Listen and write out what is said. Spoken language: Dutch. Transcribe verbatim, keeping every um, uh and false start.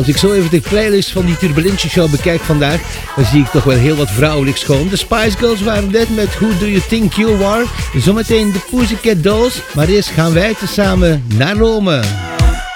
Als ik zo even de playlist van die Turbulentie Show bekijk vandaag, dan zie ik toch wel heel wat vrouwelijk schoon. De Spice Girls waren net met Who Do You Think You Are. Zometeen de Pussycat Dolls. Maar eerst gaan wij tezamen naar Rome.